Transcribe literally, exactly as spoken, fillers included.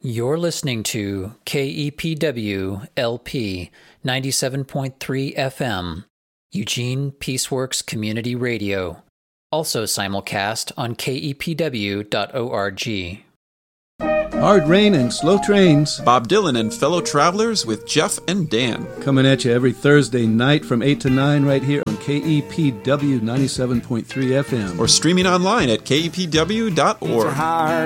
You're listening to K E P W L P ninety-seven point three F M, Eugene Peaceworks Community Radio, also simulcast on K E P W dot org. Hard rain and slow trains. Bob Dylan and fellow travelers with Jeff and Dan. Coming at you every Thursday night from eight to nine right here on K E P W ninety-seven point three F M. Or streaming online at K E P W dot org.